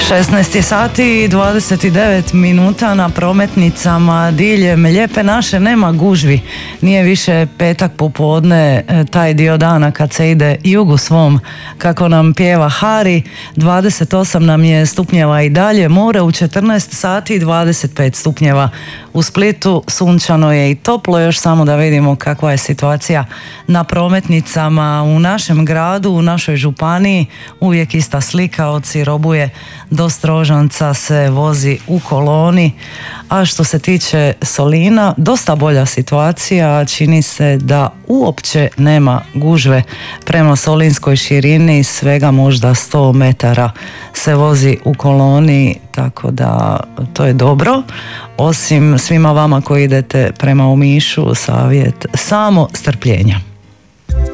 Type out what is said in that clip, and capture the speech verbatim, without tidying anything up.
šesnaest je sati i dvadeset devet minuta na prometnicama diljem Lijepe naše nema gužvi. Nije više petak popodne, taj dio dana kad se ide jugu svom, kako nam pjeva Hari. Dvadeset osam nam je stupnjeva i dalje, more u četrnaest sati i dvadeset pet stupnjeva. U Splitu sunčano je i toplo, još samo da vidimo kakva je situacija na prometnicama u našem gradu, u našoj županiji. Uvijek ista slika, od Sirobuje do Strožanca se vozi u koloni, a što se tiče Solina, dosta bolja situacija, čini se da uopće nema gužve prema solinskoj širini, svega možda sto metara se vozi u koloni, tako da to je dobro. Osim svima vama koji idete prema Omišu, savjet samo strpljenja.